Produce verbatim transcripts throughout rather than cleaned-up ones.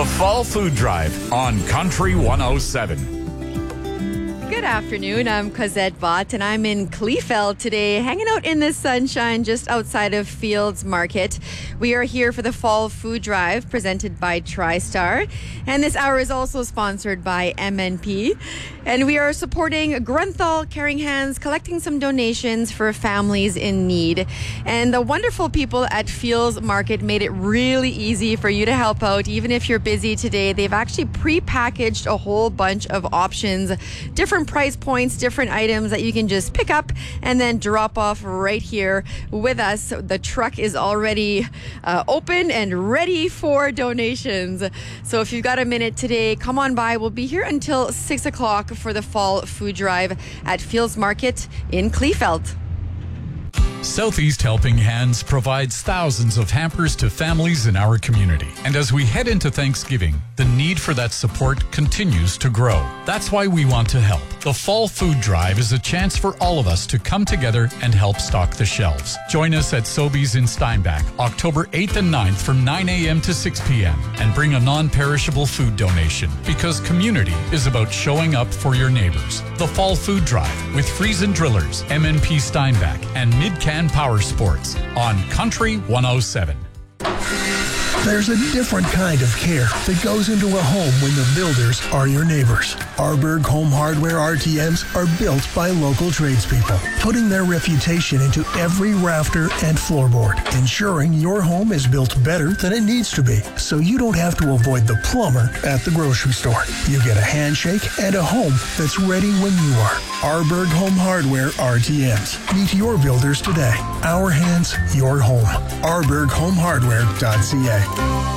The Fall Food Drive on Country one oh seven. Good afternoon. I'm Cosette Bott, and I'm in Kleefeld today, hanging out in the sunshine just outside of Fields Market. We are here for the Fall Food Drive presented by TriStar, and this hour is also sponsored by M N P. And we are supporting Grunthal Caring Hands, collecting some donations for families in need. And the wonderful people at Fields Market made it really easy for you to help out, even if you're busy today. They've actually pre-packaged a whole bunch of options, different price points, different items that you can just pick up and then drop off right here with us. The truck is already uh, open and ready for donations. So if you've got a minute today, come on by. We'll be here until six o'clock for the Fall Food Drive at Fields Market in Kleefeld. Southeast Helping Hands provides thousands of hampers to families in our community. And as we head into Thanksgiving, the need for that support continues to grow. That's why we want to help. The Fall Food Drive is a chance for all of us to come together and help stock the shelves. Join us at Sobeys in Steinbach, October eighth and ninth from nine a.m. to six p.m. and bring a non-perishable food donation, because community is about showing up for your neighbors. The Fall Food Drive with Friesen Drillers, M N P Steinbach, and Midcan Power Sports on Country one oh seven. There's a different kind of care that goes into a home when the builders are your neighbors. Arberg Home Hardware R T Ms are built by local tradespeople, putting their reputation into every rafter and floorboard, ensuring your home is built better than it needs to be, so you don't have to avoid the plumber at the grocery store. You get a handshake and a home that's ready when you are. Arberg Home Hardware R T Ms. Meet your builders today. Our hands, your home. arberg home hardware dot c a.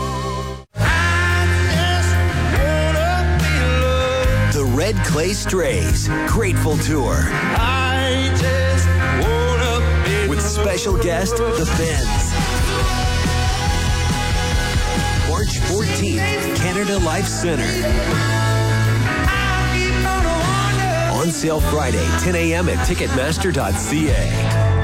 The Red Clay Strays Grateful Tour. I just wanna be with special guest, The Bends. March fourteenth, Canada Life Center. On sale Friday, ten a.m. at ticketmaster dot c a.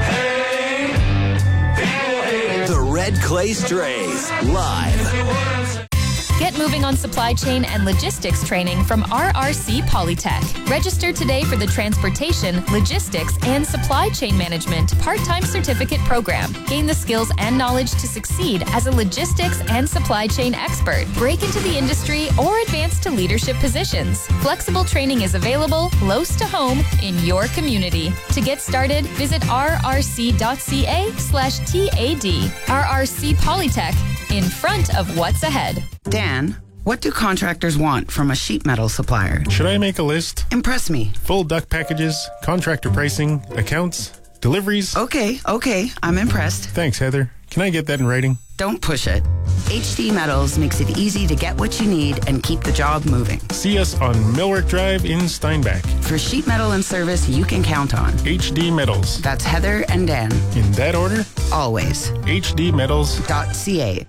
The Red Clay Strays, live. Get moving on supply chain and logistics training from R R C Polytech. Register today for the Transportation, Logistics, and Supply Chain Management part-time certificate program. Gain the skills and knowledge to succeed as a logistics and supply chain expert. Break into the industry or advance to leadership positions. Flexible training is available close to home in your community. To get started, visit r r c dot c a slash T A D. R R C Polytech, in front of what's ahead. Dan, what do contractors want from a sheet metal supplier? Should I make a list? Impress me. Full duct packages, contractor pricing, accounts, deliveries. Okay, okay, I'm impressed. Thanks, Heather. Can I get that in writing? Don't push it. H D Metals makes it easy to get what you need and keep the job moving. See us on Millwork Drive in Steinbach. For sheet metal and service you can count on. H D Metals. That's Heather and Dan. In that order? Always. H D Metals dot c a.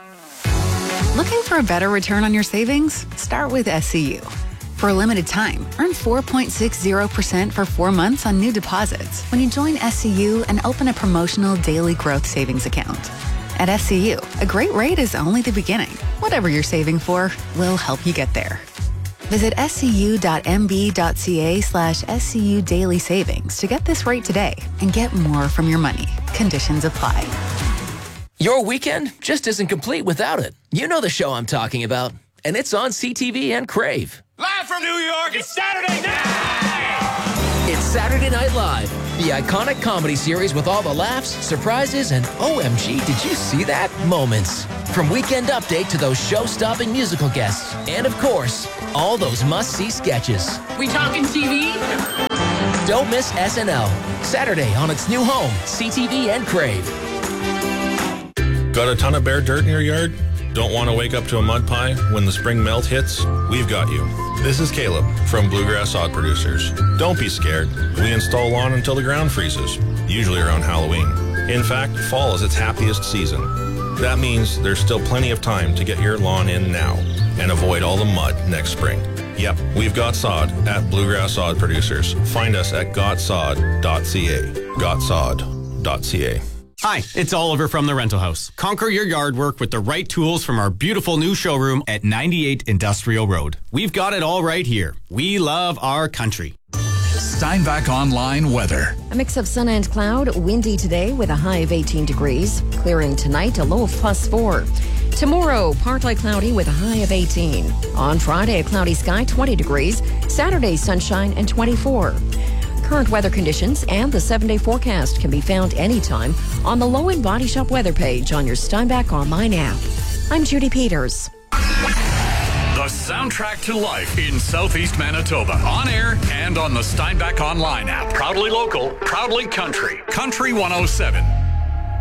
Looking for a better return on your savings? Start with S C U. For a limited time, earn four point six zero percent for four months on new deposits when you join S C U and open a promotional daily growth savings account. At S C U, a great rate is only the beginning. Whatever you're saving for, we'll help you get there. Visit S C U dot M B dot C A slash S C U daily savings to get this rate today and get more from your money. Conditions apply. Your weekend just isn't complete without it. You know the show I'm talking about, and it's on C T V and Crave. Live from New York, it's Saturday night! It's Saturday Night Live, the iconic comedy series with all the laughs, surprises, and O M G, did you see that? Moments. From Weekend Update to those show-stopping musical guests, and of course, all those must-see sketches. We talking T V? Don't miss S N L, Saturday on its new home, C T V and Crave. Got a ton of bare dirt in your yard? Don't want to wake up to a mud pie when the spring melt hits? We've got you. This is Caleb from Bluegrass Sod Producers. Don't be scared. We install lawn until the ground freezes, usually around Halloween. In fact, fall is its happiest season. That means there's still plenty of time to get your lawn in now and avoid all the mud next spring. Yep, we've got sod at Bluegrass Sod Producers. Find us at got sod dot c a. got sod dot c a. Hi, it's Oliver from The Rental House. Conquer your yard work with the right tools from our beautiful new showroom at ninety-eight Industrial Road. We've got it all right here. We love our country. Steinbach Online weather. A mix of sun and cloud, windy today with a high of eighteen degrees. Clearing tonight, a low of plus four. Tomorrow, partly cloudy with a high of eighteen. On Friday, a cloudy sky, twenty degrees. Saturday, sunshine and twenty-four. Current weather conditions and the seven-day forecast can be found anytime on the Low End Body Shop weather page on your Steinbach Online app. I'm Judy Peters. The soundtrack to life in Southeast Manitoba. On air and on the Steinbach Online app. Proudly local, proudly country. Country one oh seven.